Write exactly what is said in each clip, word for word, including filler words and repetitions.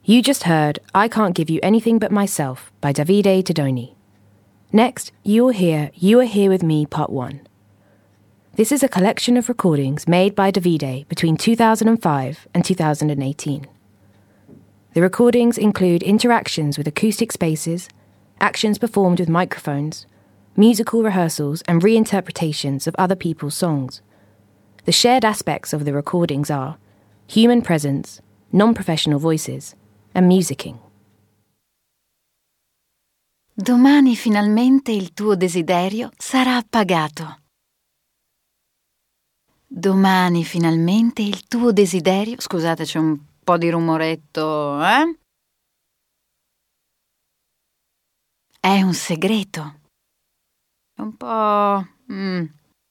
You just heard I Can't Give You Anything But Myself by Davide Tedoni. Next, you will hear You Are Here With Me Part one. This is a collection of recordings made by Davide between two thousand five and two thousand eighteen. The recordings include interactions with acoustic spaces, actions performed with microphones, musical rehearsals and reinterpretations of other people's songs. The shared aspects of the recordings are human presence, non-professional voices, and musicking. Domani finalmente il tuo desiderio sarà appagato. Domani finalmente il tuo desiderio... Scusate, c'è un po' di rumoretto, eh? È un segreto. È un po'... Mm.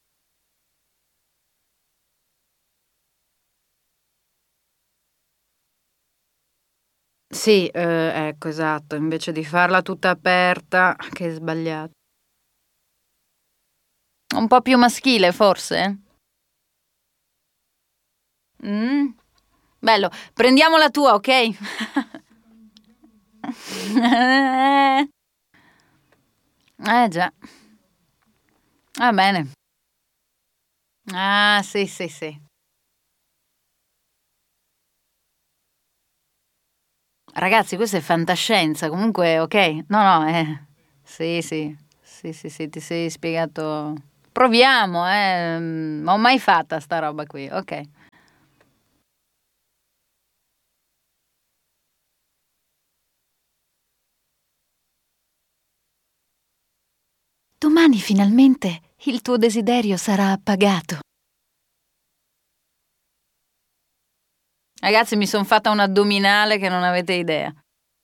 Sì, eh, ecco, esatto, invece di farla tutta aperta, che sbagliato. Un po' più maschile, forse? Mm? Bello, prendiamo la tua, ok? Eh già. Va bene. Ah, sì, sì, sì. Ragazzi, questa è fantascienza, comunque, ok? No, no, eh. Sì, sì, sì, sì, sì, ti sei spiegato. Proviamo, eh. Non ho mai fatta sta roba qui, ok. Domani finalmente il tuo desiderio sarà appagato. Ragazzi, mi sono fatta un addominale che non avete idea.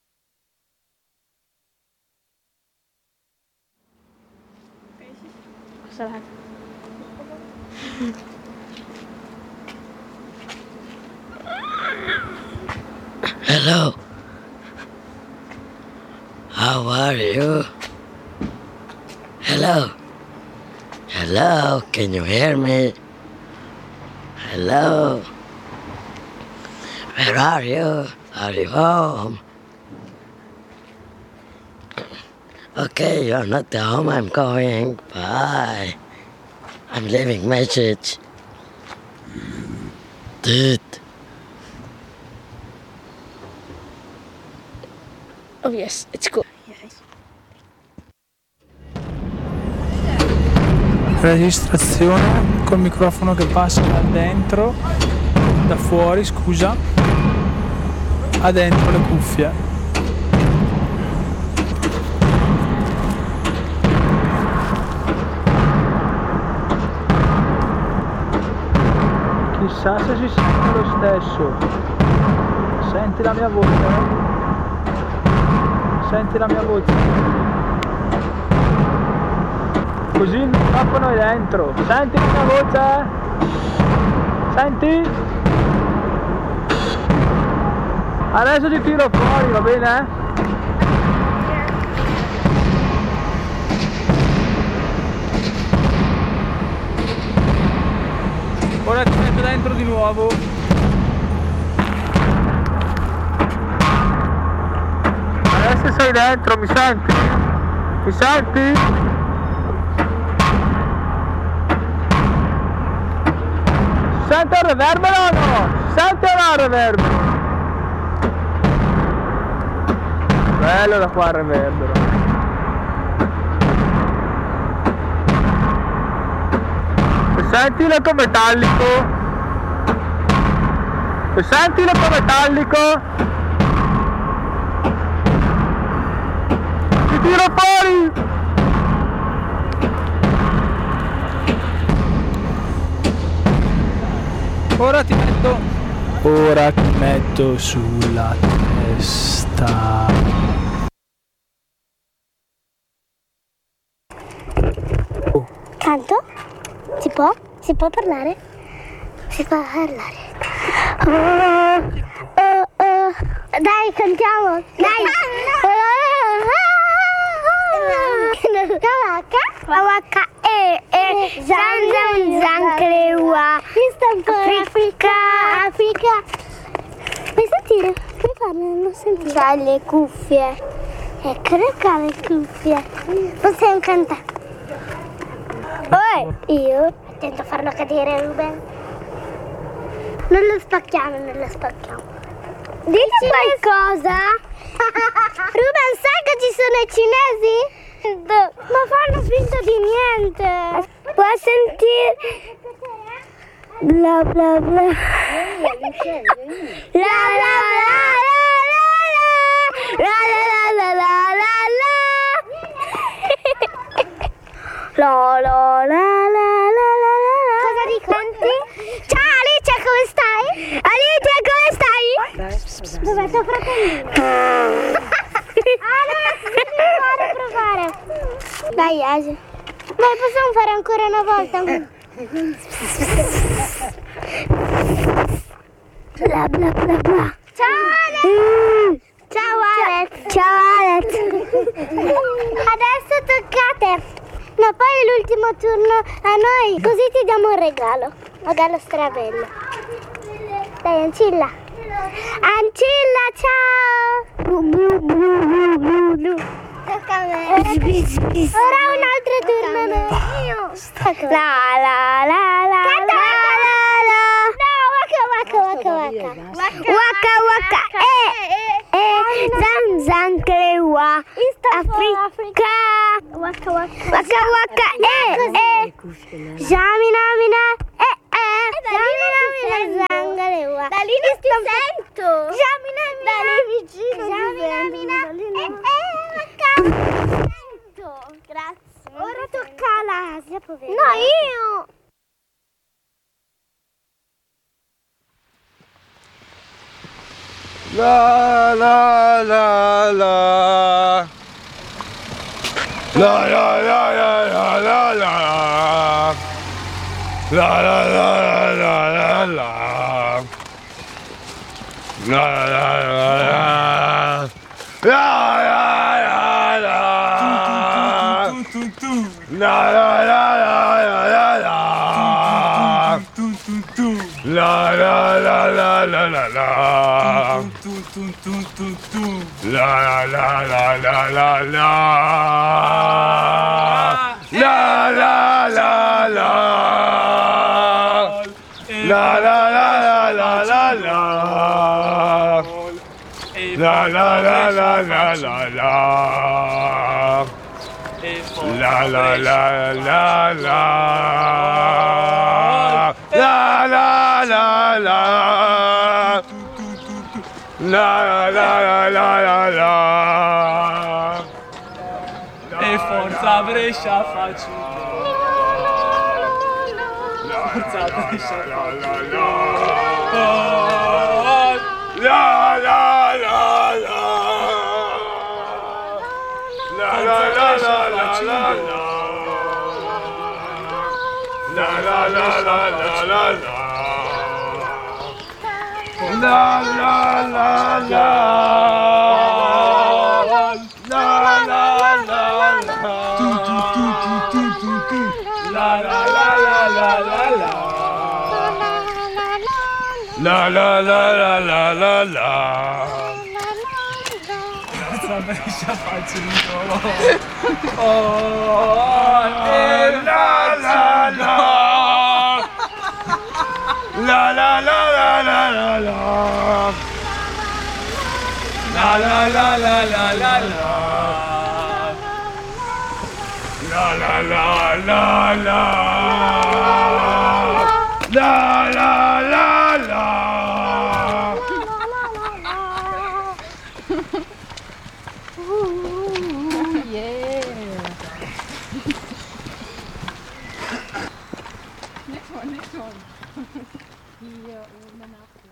Hello. How are you? Hello. Hello, can you hear me? Hello. Where are you? Are you home? Okay, you're not home, I'm going. Bye. I'm leaving message. Dude. Oh yes, it's cool. Registrazione col microfono che passa da dentro, da fuori, scusa, a dentro le cuffie. Chissà se si sente lo stesso. Senti la mia voce? Senti la mia voce? Così il microfono è dentro. Senti la mia voce? Senti? Adesso ti tiro fuori, va bene? Ora ti metto dentro di nuovo. Adesso sei dentro, mi senti? Mi senti? Sente il reverbero o no? Sente o no il reverbero? Bello da qua il reverbero. Senti l'eco metallico? Senti l'eco metallico? Ti tiro fuori! Ora ti metto. Ora ti metto sulla testa. Oh. Canto? Si può? Si può parlare? Si può parlare. Oh, oh, oh. Dai, cantiamo. Dai. La vacca. La vacca. E, e, zan, zan, zan, creua. Africa, Africa. Vuoi sentire? Puoi farlo? Senti, c'ha le cuffie. E credo che ha le cuffie. Possiamo cantare. Oh, io tento a farlo cadere, Ruben. Non lo spacchiamo, non lo spacchiamo. Dici qualcosa? Ruben, sai che ci sono i cinesi? Ma fanno finta di niente. Puoi sentire? Bla bla bla. La la la la la la la la la. La la la la la la. Cosa racconti? Ciao Alice, come stai? Alice, come stai? Dov'è tuo fratellino? Ah no, devi fare provare. Dai Asi. Dai, possiamo fare ancora una volta? Bla bla bla bla. Ciao Alex! Mm. Ciao Alex! Ciao Alex! Adesso toccate! No, poi è l'ultimo turno a noi, così ti diamo un regalo. Un regalo strabello. Dai Ancilla! Ancilla, ciao! Blu blu blu blu blu blu. Tocca a me. Ora un altro turno mio. La la la la la la la. No, waka waka waka waka. Waka waka. Eh eh. Zan zan crewa. Africa. Waka waka. Waka waka. Eh eh. Jamina mina. Eh eh. Jamina mina zangalewa. Da lì non ti sento. Jamina mina. Da lì vicino. Jamina mina. Eh eh. Grazie. Ora tocca all'Asia, poverina. No, io. La la la la. La la la la la la la. La la la la la la. La la la la. La la la la. La la la la la la la. La la la la la la la. La la la la la la. La la la la. La la la la la la la. La la la la la la la. La la la la la. La la la la. La la la la la la. E forza Brescia faccio. Forza Brescia faccio. La la la la. La la la la la la. La la la la la la la. La la la la. La la la la. Tu tu tu tu tu tu tu. La la la la la la la. La la la la la la la. Forza Brescia faccio di solo. Oh, La la la la. La la la la la la la. La la la la la la la. La la la la la. La la la la. Io, una